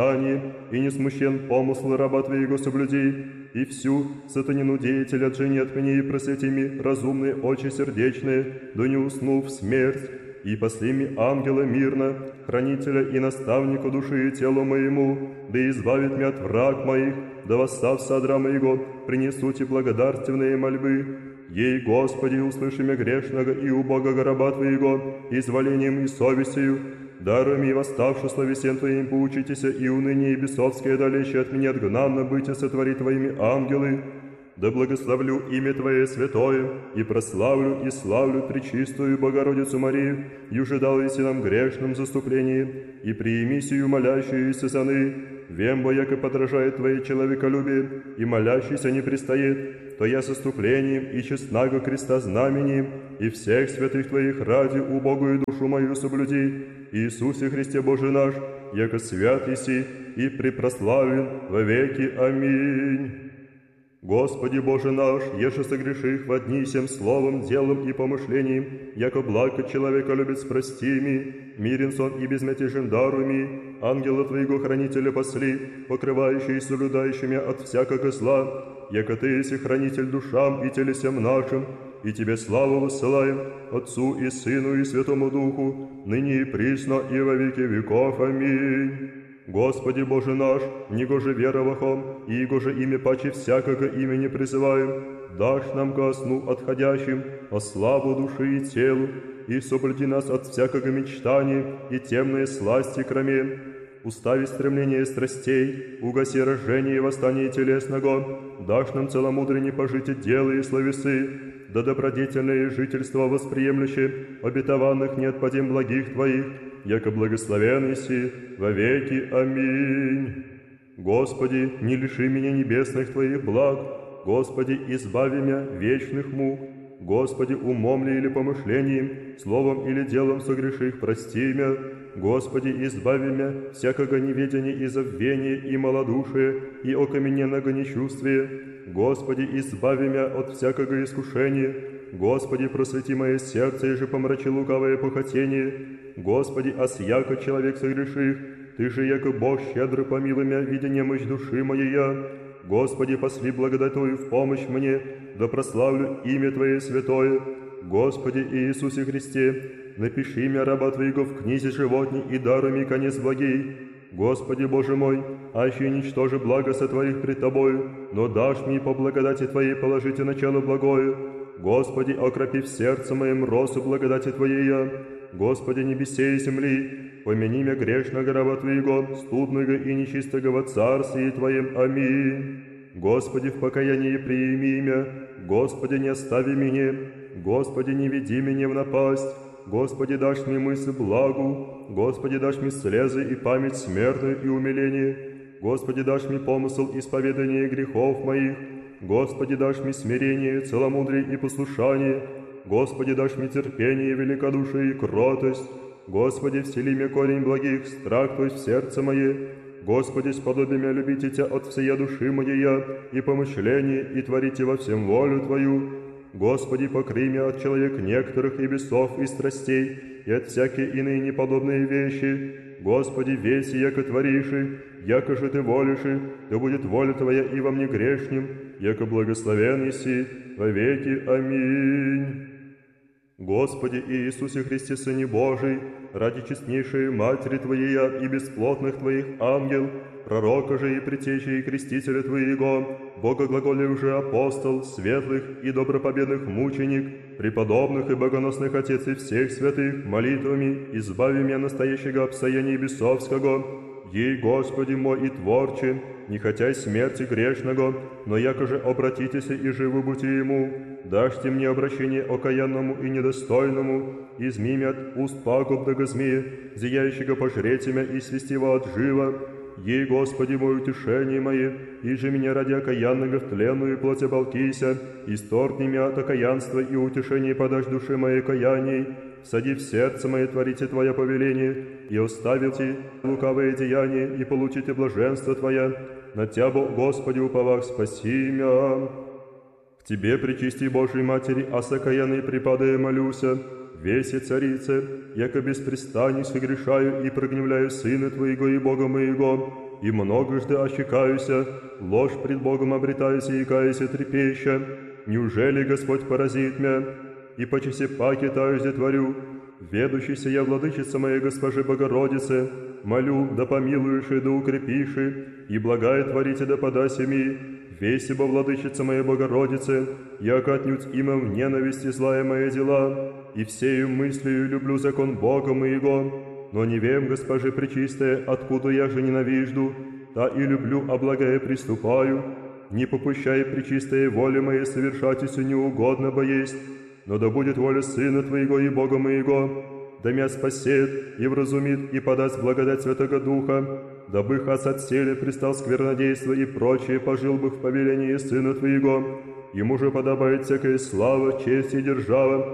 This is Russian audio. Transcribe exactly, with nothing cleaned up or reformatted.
и не смущен помысл раба Твоего соблюди, и всю сатанину деятеля отжени от меня и просвети ми разумные очи сердечные, да не усну в смерть, и посли ми ангела мирно, хранителя и наставника души и телу моему, да избавит меня от враг моих, да восстав содра моего, принесут и благодарственные мольбы. Ей, Господи, услыши меня грешного и убогого раба Твоего, изволением и совестью, даруй ми восставши словесен Твоим поучитеся, и уныние бесовское далече от меня отгнанно быть сотвори Твоими ангелы. Да благословлю имя Твое святое, и прославлю и славлю Пречистую Богородицу Марию, и ужидалися нам грешном заступлении, и приими сию молящуюся саны, вембо, яко подражает Твое человеколюбие, и молящийся не пристает, то я заступлением и честнаго креста знамением, и всех святых Твоих ради убогую душу мою соблюди, Иисусе Христе Боже наш, яко свят еси и препрославен во веки. Аминь. Господи Боже наш, еже согреших в одни сем словом, делом и помышлением, яко благо человеколюбец прости ми, мирен сон и безмятежен даруй ми, ангела Твоего хранителя посли, покрывающий и соблюдающими от всякого зла, яко Ты еси хранитель душам и телесям нашим, и Тебе славу высылаем, Отцу и Сыну и Святому Духу, ныне и присно и во веки веков. Аминь. Господи Боже наш, негоже веровахом, и Его имя паче всякого имени призываем, дашь нам ко сну отходящим, о славу души и телу, и соблюди нас от всякого мечтания и темной сласти кроме. Устави стремление страстей, угаси рождение и восстание телесного, дашь нам целомудренне пожитие дела и словесы, да добродетельное жительство восприемлюще, обетованных не отпадем благих Твоих, яко благословен еси во веки. Аминь. Господи, не лиши меня небесных Твоих благ, Господи, избави меня вечных мук, Господи, умом ли или помышлением, словом или делом согреших, прости меня, Господи, избави меня всякого неведения и забвения и малодушия и окамененного нечувствия, Господи, избави меня от всякого искушения, Господи, просвети мое сердце, и же помрачи лукавое похотение, Господи, осяко человек согреших, Ты же, яко Бог, щедро помилуй меня, видя немощь души моей я, Господи, посли благодать Твою в помощь мне, да прославлю имя Твое святое, Господи Иисусе Христе, напиши меня раба Твоего в книзе животней и даруй мне конец благий. Господи Боже мой, аще ничтоже благо сотворих пред Тобою, но дашь мне по благодати Твоей положите начало благое. Господи, окропи в сердце моем росу благодати Твоей я. Господи, небесе и земли, помяни меня грешного раба Твоего, студного и нечистого во царстве Твоем. Аминь. Господи, в покаянии приими меня, Господи, не остави меня, Господи, не веди меня в напасть, Господи, дашь мне мысль благу, Господи, дашь мне слезы и память смертную и умиление, Господи, дашь мне помысл исповедания грехов моих, Господи, дашь мне смирение, целомудрие и послушание, Господи, дашь мне терпение, великодушие и кротость, Господи, всели мне корень благих, страх Твой в сердце мое, Господи, сподоби меня любите Тебя от всея души моей и помышления, и творите во всем волю Твою. Господи, покрый меня от человек некоторых и бесов и страстей, и от всякие иные неподобные вещи. Господи, веси, яко твориши, яко же Ты волиши, да будет воля Твоя и во мне грешним, яко благословен еси во веки. Аминь. Господи Иисусе Христе, Сыне Божий, ради честнейшей Матери Твоей и бесплотных Твоих ангел, пророка же и притечи и крестителя Твоего, Бога глаголев же апостол, светлых и добропобедных мученик, преподобных и богоносных Отец и всех святых, молитвами избави меня настоящего обстояния бесовского, ей, Господи мой и Творче, не хотя смерти грешного, но яко же обратитесь и живы будьте Ему, дашьте мне обращение окаянному и недостойному, изми меня от уст пагубного змея, зияющего пожреть меня и свести его от жива, ей, Господи мой, утешение мое, и же меня ради окаянного в тленную плоть оболкися, исторгни меня от окаянства и утешение подашь душе моей каяний, всади в сердце мое творите Твое повеление, и оставите лукавые деяния, и получите блаженство Твое, на Тебя, Господи, уповах, спаси меня. К Тебе, пречисти Божией Матери, а сокаянный припадая молюся, веси царице, яко беспрестанно согрешаю и прогневляю Сына Твоего и Бога моего, и многожды ощекаюся, ложь пред Богом обретаюся и каюся трепеща. Неужели Господь поразит мя? И по часе паки таюсь творю, ведущийся я владычица моей Госпожи Богородице, молю, да помилуешь и да укрепишь, и благая творите да подаси ми, весь ибо владычица моей Богородице, яко отнюдь има в ненависти злая мои дела, и всею мыслью люблю закон Бога моего, но не вем, Госпожи Пречистая, откуда я же ненавижду, та и люблю, а благая приступаю, не попущай пречистая воли моей совершать, если неугодно бо есть, но да будет воля Сына Твоего и Бога моего, да мя спасет и вразумит и подаст благодать Святого Духа, дабы хас от селе пристал сквернодейство и прочее, пожил бы в повелении Сына Твоего. Ему же подобает всякая слава, честь и держава,